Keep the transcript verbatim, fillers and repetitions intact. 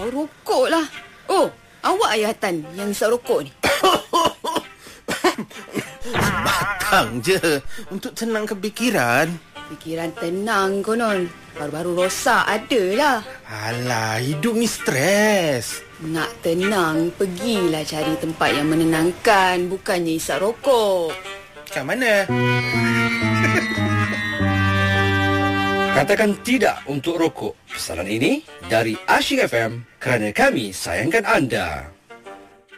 Bau rokok lah. Oh, awak Ayah Tan yang isap rokok ni? Batang je untuk tenangkan fikiran. Fikiran tenang konon. Baru-baru rosak adalah. Alah, hidup ni stres. Nak tenang, pergilah cari tempat yang menenangkan. Bukannya isap rokok. Kat mana? Katakan tidak untuk rokok. Pesanan ini dari Asyik F M kerana kami sayangkan anda.